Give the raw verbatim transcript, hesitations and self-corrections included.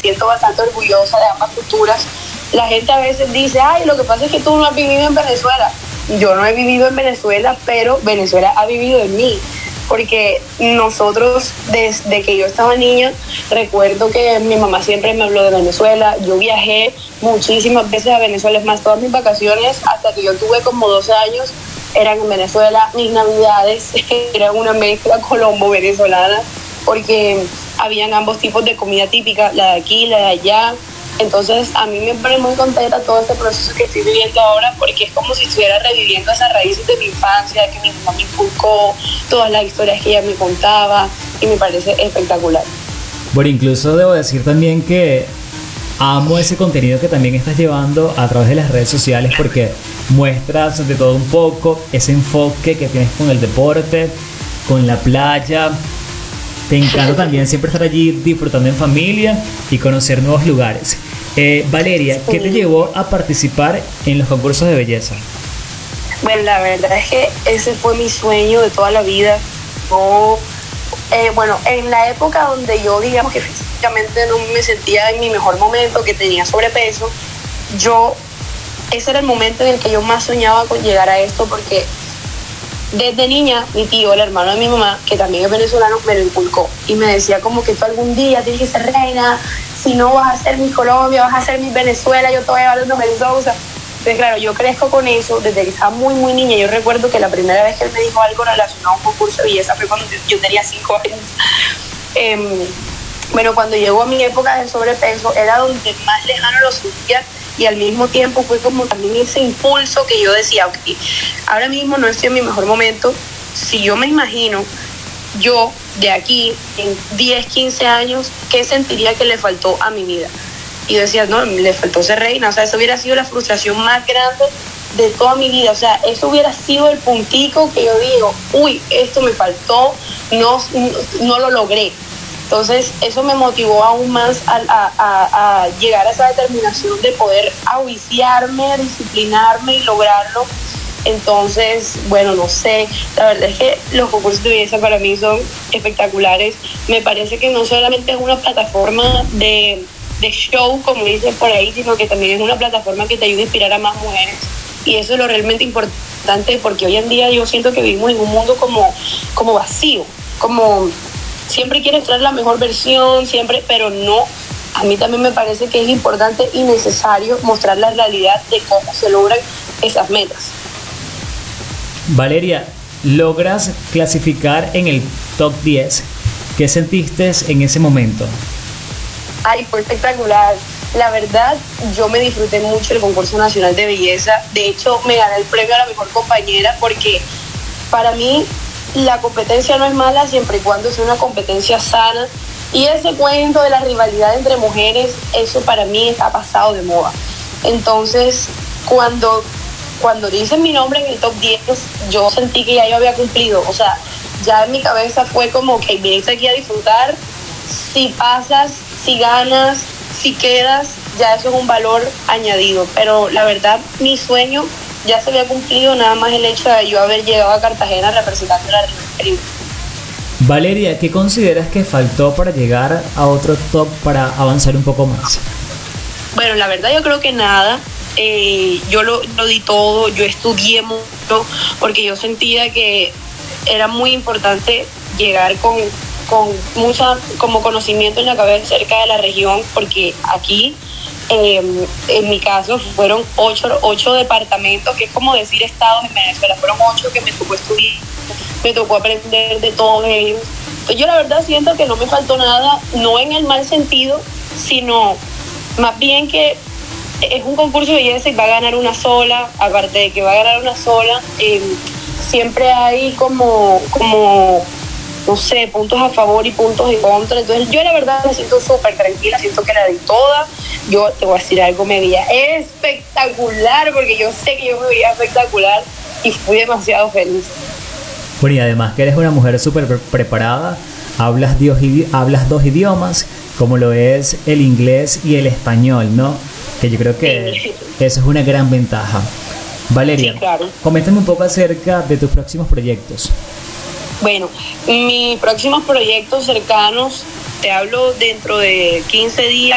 siento bastante orgullosa de ambas culturas. La gente a veces dice, ay, lo que pasa es que tú no has vivido en Venezuela. Yo no he vivido en Venezuela, pero Venezuela ha vivido en mí. Porque nosotros, desde que yo estaba niña, recuerdo que mi mamá siempre me habló de Venezuela. Yo viajé muchísimas veces a Venezuela, es más, todas mis vacaciones, hasta que yo tuve como doce años, eran en Venezuela. Mis navidades eran una mezcla colombo-venezolana, porque habían ambos tipos de comida típica, la de aquí, la de allá. Entonces a mí me pone muy contenta todo este proceso que estoy viviendo ahora, porque es como si estuviera reviviendo esas raíces de mi infancia, que mi mamá me inculcó, todas las historias que ella me contaba, y me parece espectacular. Bueno, incluso debo decir también que amo ese contenido que también estás llevando a través de las redes sociales, porque muestras de todo un poco ese enfoque que tienes con el deporte, con la playa. Te encanta también siempre estar allí disfrutando en familia y conocer nuevos lugares. Eh, Valeria, ¿qué te llevó a participar en los concursos de belleza? Bueno, la verdad es que ese fue mi sueño de toda la vida. Yo, eh, bueno, en la época donde yo, digamos que físicamente no me sentía en mi mejor momento, que tenía sobrepeso, yo, ese era el momento en el que yo más soñaba con llegar a esto, porque desde niña, mi tío, el hermano de mi mamá, que también es venezolano, me lo inculcó y me decía como que tú algún día tienes que ser reina, si no vas a ser mi Colombia, vas a ser mi Venezuela, yo te voy a llevar a Mendoza. Entonces, claro, yo crezco con eso desde que estaba muy, muy niña. Yo recuerdo que la primera vez que él me dijo algo relacionado a un concurso de belleza fue cuando yo tenía cinco años. Eh, bueno, cuando llegó a mi época de sobrepeso, era donde más lejano lo sentía. Y al mismo tiempo fue como también ese impulso que yo decía, ok, ahora mismo no estoy en mi mejor momento. Si yo me imagino, yo de aquí en diez, quince años, ¿qué sentiría que le faltó a mi vida? Y yo decía, no, le faltó ser reina. O sea, eso hubiera sido la frustración más grande de toda mi vida. O sea, eso hubiera sido el puntico que yo digo, uy, esto me faltó, no, no, no lo logré. Entonces eso me motivó aún más a, a, a, a llegar a esa determinación de poder auiciarme, disciplinarme y lograrlo. Entonces, bueno, no sé, la verdad es que los concursos de belleza para mí son espectaculares. Me parece que no solamente es una plataforma de, de show, como dicen por ahí, sino que también es una plataforma que te ayuda a inspirar a más mujeres. Y eso es lo realmente importante, porque hoy en día yo siento que vivimos en un mundo como, como vacío, como siempre quieren traer la mejor versión, siempre, pero no. A mí también me parece que es importante y necesario mostrar la realidad de cómo se logran esas metas. Valeria, logras clasificar en el top diez. ¿Qué sentiste en ese momento? Ay, fue espectacular. La verdad, yo me disfruté mucho el concurso nacional de belleza. De hecho, me gané el premio a la mejor compañera, porque para mí la competencia no es mala siempre y cuando sea una competencia sana. Y ese cuento de la rivalidad entre mujeres, eso para mí está pasado de moda. Entonces, cuando, cuando dicen mi nombre en el top diez, yo sentí que ya yo había cumplido. O sea, ya en mi cabeza fue como que vienes aquí a disfrutar. Si pasas, si ganas, si quedas, ya eso es un valor añadido. Pero la verdad, mi sueño ya se había cumplido, nada más el hecho de yo haber llegado a Cartagena representando la River. Valeria, ¿qué consideras que faltó para llegar a otro top, para avanzar un poco más? Bueno, la verdad yo creo que nada. Eh, yo lo, lo di todo, yo estudié mucho, porque yo sentía que era muy importante llegar con, con mucha como conocimiento en la cabeza cerca de la región, porque aquí, eh, en mi caso, fueron ocho, ocho departamentos, que es como decir estados en Venezuela, fueron ocho que me tocó estudiar, me tocó aprender de todos ellos. Entonces, yo la verdad siento que no me faltó nada, no en el mal sentido, sino más bien que es un concurso de belleza y va a ganar una sola. Aparte de que va a ganar una sola, eh, siempre hay como, como, no sé, puntos a favor y puntos en contra. Entonces yo la verdad me siento súper tranquila, siento que la di toda. Yo te voy a decir algo, me veía espectacular, porque yo sé que yo me veía espectacular y fui demasiado feliz. Bueno, y además que eres una mujer súper preparada, hablas, dios, hablas dos idiomas, como lo es el inglés y el español, ¿no? Que yo creo que sí, eso es una gran ventaja. Valeria, sí, claro. Coméntame un poco acerca de tus próximos proyectos. Bueno, mis próximos proyectos cercanos, te hablo dentro de quince días.